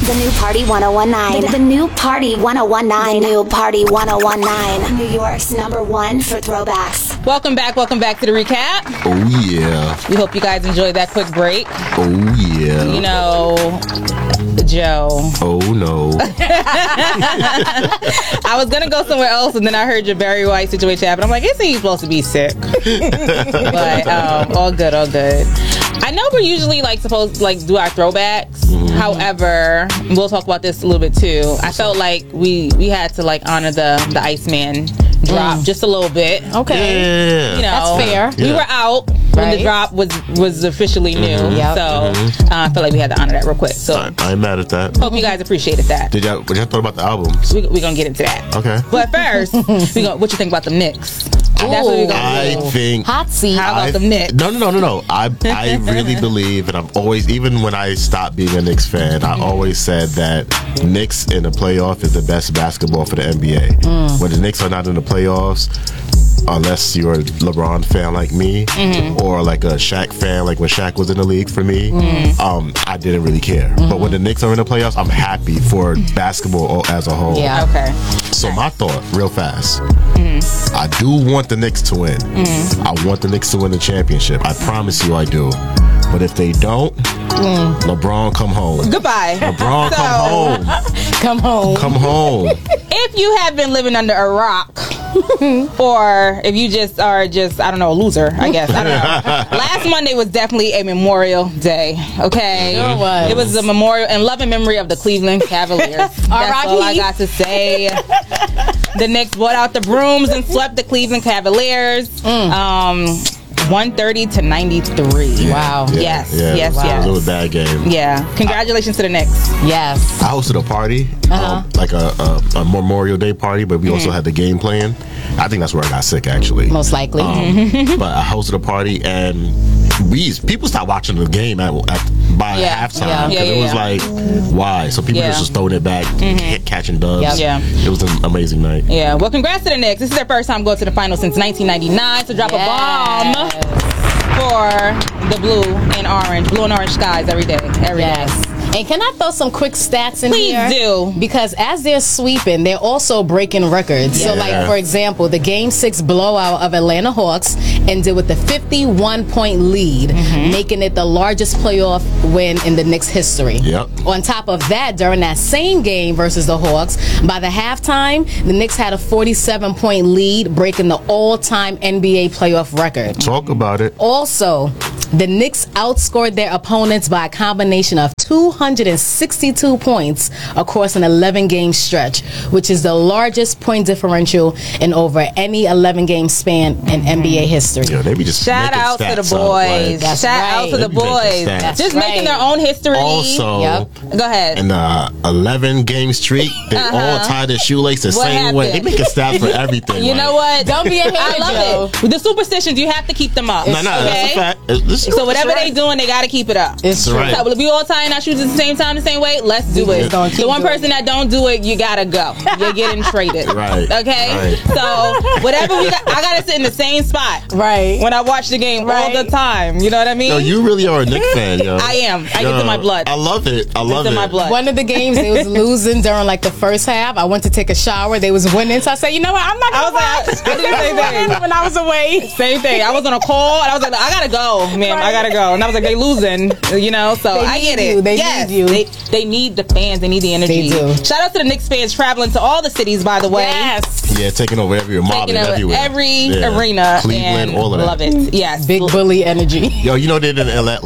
The new Party 1019. The new Party 1019. The new Party 1019. New York's #1 for throwbacks. Welcome back to the recap. Oh, yeah. We hope you guys enjoyed that quick break. Oh, yeah. You know, Joe. Oh, no. I was going to go somewhere else, and then I heard your Barry White situation happen. I'm like, isn't he supposed to be sick? But all good. I know we're usually supposed to do our throwbacks. Mm-hmm. However, we'll talk about this a little bit too. I felt like we had to honor the Iceman drop just a little bit. Okay. Yeah. You know, that's fair. We were out when the drop was officially new. Mm-hmm. Yep. So I felt like we had to honor that real quick. So I ain't mad at that. hope you guys appreciated that. What y'all thought about the albums? We're going to get into that. Okay. But first, what you think about the Knicks? That's what we're I going to do. think Hot seat. How about the Knicks? No. I really believe, and I've always, even when I stopped being a Knicks fan, I always said that Knicks in the playoff is the best basketball for the NBA. When the Knicks are not in the playoffs, unless you're a LeBron fan like me, or like a Shaq fan, like when Shaq was in the league for me, I didn't really care. But when the Knicks are in the playoffs, I'm happy for basketball as a whole. Yeah. Okay. So my thought, real fast, I do want the Knicks to win. I want the Knicks to win the championship. I promise you I do. But if they don't, LeBron, come home. Goodbye. LeBron, Come home. come home. If you have been living under a rock, or if you just are I don't know, a loser, I guess. I don't know. Last Monday was definitely a Memorial Day, okay? Sure was. It was a memorial in love and memory of the Cleveland Cavaliers. That's all I got to say. The Knicks brought out the brooms and swept the Cleveland Cavaliers. 130-93. Wow. Yes. It was a bad game. Yeah. Congratulations to the Knicks. Yes. I hosted a party, like a Memorial Day party, but we also had the game playing. I think that's where I got sick, actually. Most likely. But I hosted a party, and people stopped watching the game by halftime because it was like, why? So people just was throwing it back, catching dubs. Yep. Yeah. It was an amazing night. Yeah. Well, congrats to the Knicks. This is their first time going to the finals since 1999. So drop a bomb for the blue and orange skies every day. Every day. And can I throw some quick stats in Please here? do. Because as they're sweeping, they're also breaking records. So, for example, the Game 6 blowout of Atlanta Hawks ended with a 51-point lead, making it the largest playoff win in the Knicks' history. Yep. On top of that, during that same game versus the Hawks, by the halftime, the Knicks had a 47-point lead, breaking the all-time NBA playoff record. Talk about it. Also, the Knicks outscored their opponents by a combination of 262 points across an 11-game stretch, which is the largest point differential in over any 11-game span in NBA history. Yeah, they be just Shout out to the boys. Shout out to the boys. Just making their own history. Also, go ahead. In the 11-game streak, they all tie their shoelace the same way. They making stats for everything. You know what? Don't be a hater, I love it. The superstitions, you have to keep them up. No, that's a fact. So whatever they doing, they got to keep it up. It's true. right. So if we all tying our shoes at the same time, the same way, let's do it. The one person that don't do it, you gotta go. You're getting traded. Right. Okay. Right. So whatever we got, I gotta sit in the same spot. Right. When I watch the game all the time. You know what I mean? Yo, you really are a Knicks fan, yo. I am. I get to my blood. I love it. It's in my blood. One of the games they was losing during the first half. I went to take a shower. They was winning, so I said, you know what? I'm not gonna watch. I did the same thing when I was away. Same thing. I was on a call and I was like, I gotta go, man. I gotta go. And I was like, they losing, you know. So I get it. They need you. They need the fans. They need the energy. They do. Shout out to the Knicks fans traveling to all the cities, by the way. Yes. Yeah, taking over mobbing everywhere. Every arena. Cleveland, and all of that. Love it. Yes. Big bully energy. Yo, you know they didn't let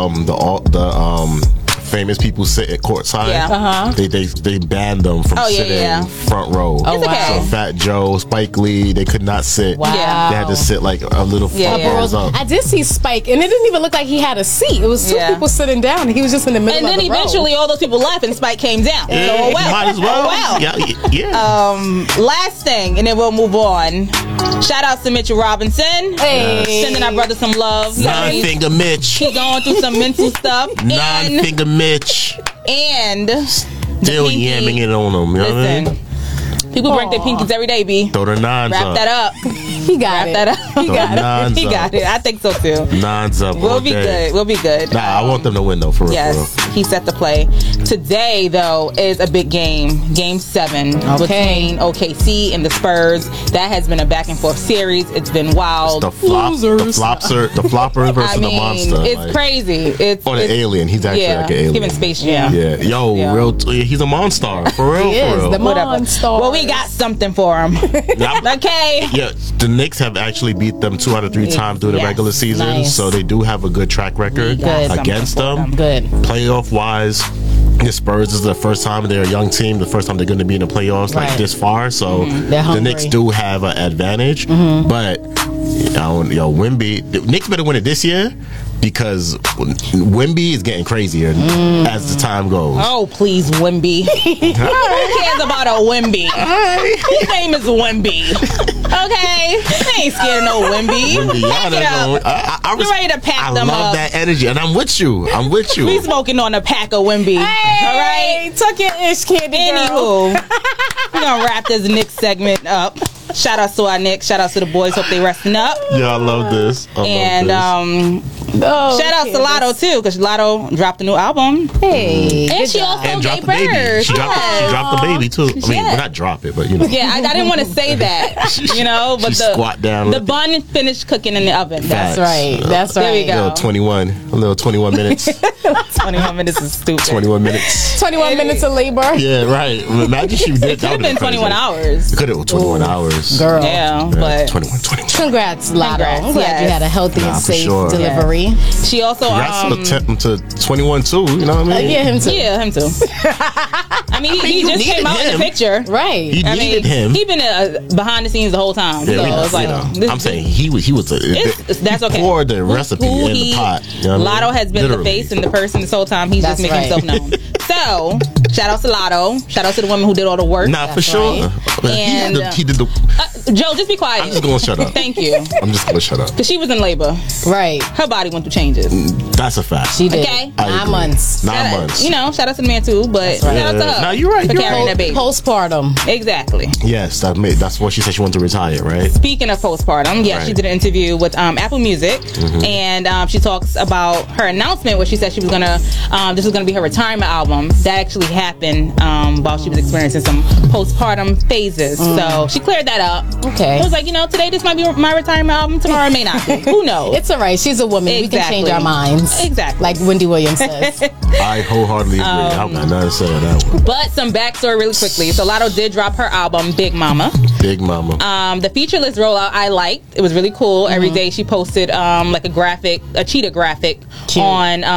the famous people sit at courtside. Yeah. They banned them from sitting front row. Oh, wow. So Fat Joe, Spike Lee, they could not sit. Wow. Yeah. They had to sit like a little rows up. I did see Spike, and it didn't even look like he had a seat. It was two people sitting down. He was just in the middle and of then the eventually all those people left and Spike came down. Yeah, So, well. might as well. Well. Yeah. Last thing, and then we'll move on. Shout out to Mitchell Robinson. Hey. Sending our brother some love. Nine-finger Mitch. He's going through some mental stuff. Nine-finger Mitch. And Still yamming it on him. You know what I mean? People break their pinkies every day, B. Throw the nines Wrap up. that up. He got wrap it. that up. He got it. Nines He got up. it. I think so too. Nines up. We'll all be day. good. We'll be good. Nah, I want them to win though. For real. Yes, he's set to play. Today, though, is a big game. Game 7 between OKC and the Spurs. That has been a back and forth series. It's been wild. The floppers versus the monster. It's like, crazy. It's or the alien. He's actually like an alien. Given Space Jam. Yeah, yo, Yeah. real. He's a monster for real. He for is real. the Whatever. monster. Well, we got something for him. Okay. Yeah, the Knicks have actually beat them 2 out of 3 times during the Yes, regular season, nice. so they do have a good track record got against something for them. them. Good. Playoff wise, the Spurs is the first time they're a young team, the first time they're going to be in the playoffs like Right. this far. So They're the Knicks hungry. do have an advantage, but Wemby, the Knicks better win it this year because Wemby is getting crazier as the time goes. Oh, please, Wemby. Who cares about a Wemby? His name is Wemby. Okay? They ain't scared of no Wemby. Wemby, y'all Pack it not up. gonna- You ready to pack I them love up. that energy, and I'm with you. We smoking on a pack of Wemby. All right? Tuck your ish, candy girl. Anywho, we're going to wrap this Knicks segment up. Shout out to our Knicks. Shout out to the boys. Hope they resting up. Yeah, I love this. I And love this. shout out to Lotto too, because Lotto dropped a new album. Hey. And she also And gave dropped the baby. birth. She dropped the baby too. I mean, Yeah. well, not drop it, but you know. Yeah, I didn't want to say that, but She squat down. the bun finished cooking in the oven. That's right. That's There we right. go. A little 21 minutes. 21 minutes is stupid. 21 minutes. 21 minutes of labor. Yeah, right. Imagine she did It could have been 21 hours. It could have been 21 hours. Girl. Yeah, but 21. Congrats, Lotto. Congrats, I'm glad you yes. had a healthy Nah, and for safe sure. delivery. she also Congrats to 21 too. You know what I mean? Yeah, him too. yeah, him too. I mean, he you just needed came out in him. the picture. Right. He I needed mean, him. he been behind the scenes the whole time. Yeah, so we know, it's like, this- I'm saying he was that's okay. poured the recipe in the pot. You know what I mean? Lotto has been Literally. the face and the person this whole time. He's That's just making right. himself known. So, shout out to Lotto. Shout out to the woman who did all the work. Nah, for sure. right. But And, he did the. Joe, just be quiet. I'm just gonna shut up. Thank you. I'm just gonna shut up. Because she was in labor. Right. Her body went through changes. That's a fact. She did. Okay. I 9 agree. months. 9 months. Shout out to the man too, but right. shout out to her. No, you're right, For you're carrying right. that baby. Postpartum. Exactly. Yes, that's what she said. She wanted to retire, right? Speaking of postpartum, she Right. did an interview with Apple Music, and she talks about her announcement where she said she was gonna, this was gonna be her retirement album. That actually happened while she was experiencing some postpartum phases. So she cleared that up. Okay. It was like, today this might be my retirement album. Tomorrow it may not be. Who knows? It's all right. She's a woman. We can change Exactly. our minds. Exactly. Like Wendy Williams says. I wholeheartedly agree. I got nothing to say on that one. But some backstory really quickly. So Lotto did drop her album, Big Mama. Big Mama. The featureless rollout I liked. It was really cool. Every day she posted like a cheetah graphic Cute.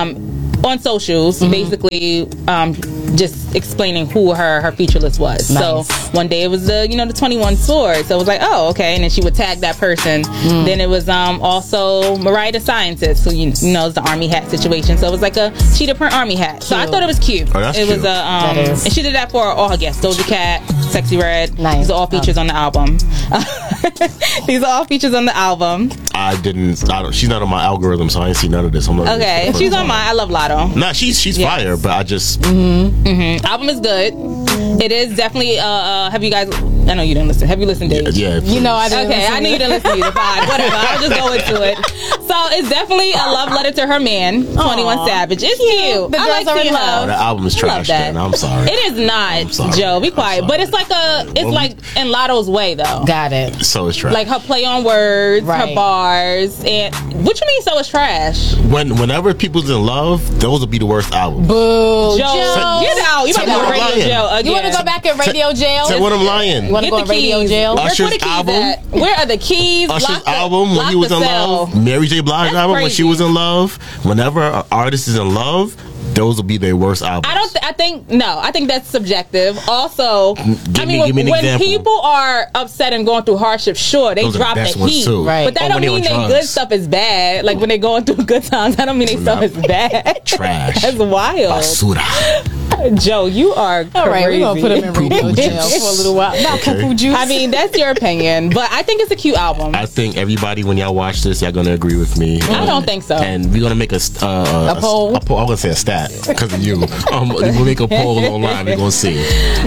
on socials, basically just explaining who her featureless was. Nice. So one day it was the 21 Sword. So it was like, oh, okay, and then she would tag that person. Then it was also Mariah the Scientist, who is the army hat situation. So it was like a cheetah print army hat. So I Cute. thought it was cute. Oh, that's it was cute. That is. and she did that for all her guests. Doja Cat, Sexy Red. Nice. These are all features on the album. These are all features on the album. She's not on my algorithm, so I ain't see none of this. I'm not Okay, she's on mine. I love Lotto. Nah, she's Yes. fire, but I just Album is good. It is definitely. Have you guys? I know you didn't listen. Have you listened, Dave? yeah. You know I didn't Okay, listen I to knew you it. didn't listen either. Fine, whatever. I'll just go into it. So it's definitely a love letter to her man, 21 Savage. It's cute. The I girls like are in seeing love. Oh, the her. album is I love trash. that. Then I'm sorry. It is not, sorry. Joe. Be I'm quiet. sorry. But it's like it's Well, like in Lotto's way though. Got it. So it's trash. Like her play on words, her Right. bars, and what you mean? So it's trash. Whenever people's in love, those will be the worst albums. Boo. Joe, get out. You Tell might go me to I'm radio lying. jail again. You want to go back in radio jail? Say what I'm lying. You want to Get go the in radio keys. jail? Where Usher's the keys album? at? Where are the keys? Usher's Lock the- album when lock he was the in cell. love, Mary J. Blige's That's album when she crazy. was in love. Whenever an artist is in love, those will be their worst albums. I think that's subjective. Also, Give me when an example. people are upset and going through hardship, sure, they Those are the drop the best ones heat. too. Right. But that Or don't when they mean on their drugs. good stuff is bad. Like when they're going through good times, I don't mean their stuff is bad. Trash. That's wild. Basura. Joe, you are crazy. All right, we're gonna put him in radio jail for a little while. Not poo-poo juice. I mean, that's your opinion, but I think it's a cute album. I think everybody, when y'all watch this, y'all gonna agree with me. I don't think so. And we're gonna make a poll? I was gonna say a stat because of you. We'll make a poll online. We're gonna see.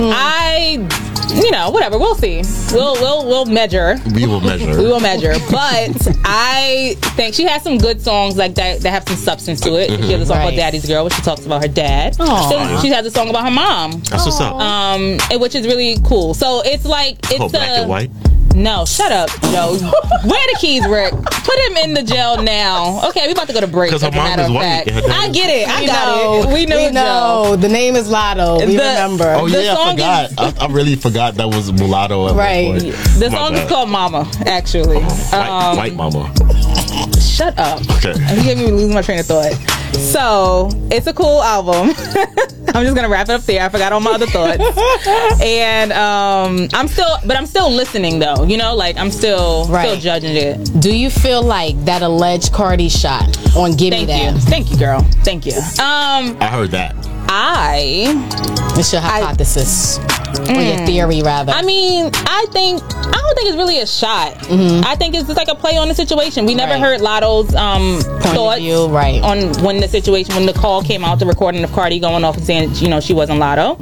Whatever. We'll see. We'll measure. We will measure. We will measure. But I think she has some good songs like that have some substance to it. She has a song called Daddy's Girl, where she talks about her dad. She has a song about her mom. That's what's up. Which is really cool. So it's like it's Black and White. No, shut up, Joe. Where the keys, Rick? Put him in the jail now. Okay, we about to go to break. Because her mom is white. I get it. I got it. We know. Joe. The name is Lotto. We remember. Oh yeah, I forgot. I really forgot that was Mulatto. Right. The song is called Mama, actually. White Mama. Shut up. Okay. You gave me losing my train of thought. So it's a cool album. I'm just gonna wrap it up there. I forgot all my other thoughts. And I'm still listening though. I'm still judging it. Do you feel like that alleged Cardi shot on Gimme That? Thank you, girl. Thank you. I heard that. It's your hypothesis. Or your theory, rather. I mean, I don't think it's really a shot. I think it's just like a play on the situation. We never heard Lotto's thoughts on when the call came out, the recording of Cardi going off and saying, she wasn't Lotto.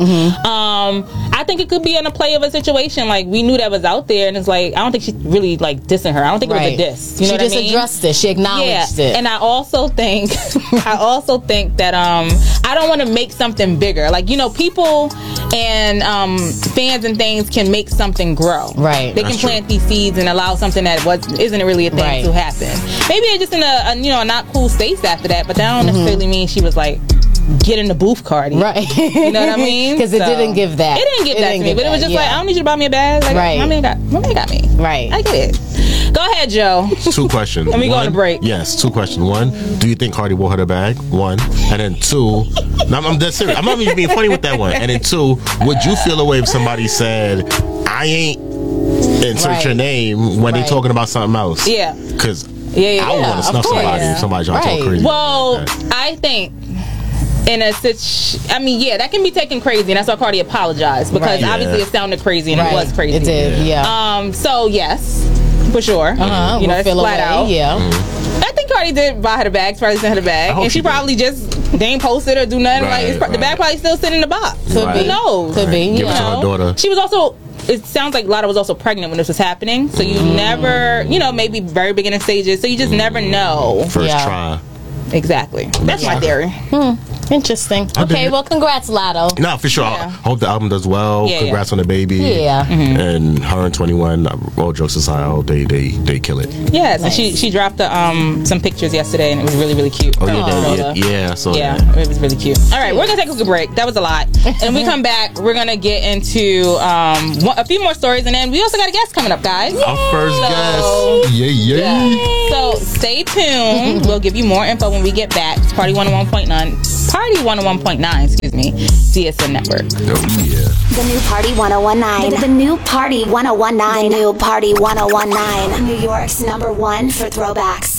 I think it could be in a play of a situation. Like, we knew that was out there, and it's like, I don't think she really dissing her. I don't think it was a diss. She just addressed it. She acknowledged it. And I also think that I don't want to make something bigger. Like, people and fans and things can make something grow. Right. They can plant these seeds and allow something that isn't really a thing to happen. Maybe they're just in a not cool space after that, but that don't necessarily mean she was like, get in the booth, Cardi. Right. You know what I mean? Because it didn't give that. It didn't give that to me, but it was just like, I don't need you to buy me a bag. Like, my man got me. Right. I get it. Go ahead, Joe. 2 questions. Let me go on a break. Yes, 2 questions. 1, do you think Cardi wore her the bag? 1. And then 2, I'm dead serious. I'm not even being funny with that one. And then 2, would you feel away if somebody said, I ain't insert your name when they talking about something else? Yeah. Because I would want to snuff somebody if somebody trying to talk crazy. Well, I think that can be taken crazy, and that's why Cardi apologized, because obviously it sounded crazy and it was crazy. It did, so yes, for sure. It's flat out. I think Cardi did buy her the bag, probably sent her the bag, and she probably just didn't post it or do nothing. The bag probably still sitting in the box. Could be. Who knows? Could be. Give it to her daughter. She was also. It sounds like Lotto was also pregnant when this was happening, so you never, maybe very beginning stages, so you just never know. First try. Exactly. That's my theory. Interesting. Okay, well, congrats, Lotto. No, for sure. I hope the album does well. Congrats on the baby. Yeah. And her and 21, all jokes aside, they kill it. Yes, and she dropped some pictures yesterday, and it was really, really cute. Oh, yeah. So it was really cute. All right, we're going to take a quick break. That was a lot. And when we come back, we're going to get into a few more stories, and then we also got a guest coming up, guys. Our first guest. Yeah. So stay tuned. We'll give you more info when we get back. It's Party 101.9. Party 101.9, excuse me, DSN Network. Oh, yeah. The new Party 1019. The new Party 1019. The new Party 1019. New York's #1 for throwbacks.